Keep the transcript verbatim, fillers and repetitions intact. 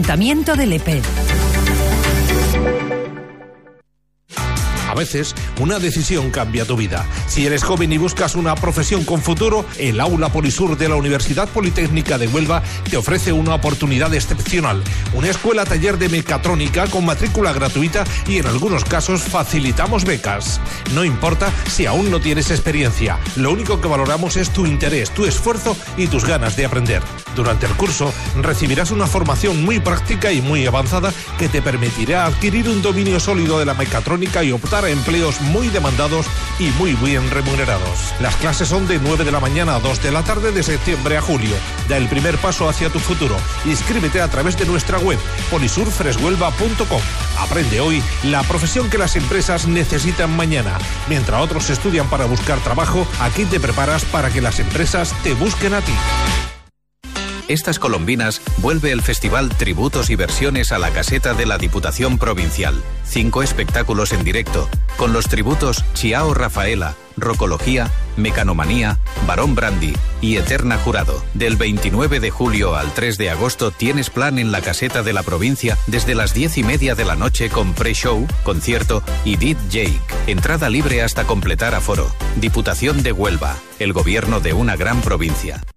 Ayuntamiento de Lepe. A veces, una decisión cambia tu vida. Si eres joven y buscas una profesión con futuro, el Aula Polisur de la Universidad Politécnica de Huelva te ofrece una oportunidad excepcional. Una escuela taller de mecatrónica con matrícula gratuita y en algunos casos facilitamos becas. No importa si aún no tienes experiencia, lo único que valoramos es tu interés, tu esfuerzo y tus ganas de aprender. Durante el curso recibirás una formación muy práctica y muy avanzada que te permitirá adquirir un dominio sólido de la mecatrónica y optar a empleos muy demandados y muy bien remunerados. Las clases son de nueve de la mañana a dos de la tarde de septiembre a julio. Da el primer paso hacia tu futuro. Inscríbete a través de nuestra web polisur freshuelva punto com. Aprende hoy la profesión que las empresas necesitan mañana. Mientras otros estudian para buscar trabajo, aquí te preparas para que las empresas te busquen a ti. Estas colombinas vuelve el festival Tributos y Versiones a la Caseta de la Diputación Provincial. Cinco espectáculos en directo, con los tributos Chiao Rafaela, Rocología, Mecanomanía, Barón Brandy y Eterna Jurado. Del veintinueve de julio al tres de agosto tienes plan en la Caseta de la Provincia desde las diez y media de la noche con pre-show, concierto y D J. Entrada libre hasta completar aforo. Diputación de Huelva, el gobierno de una gran provincia.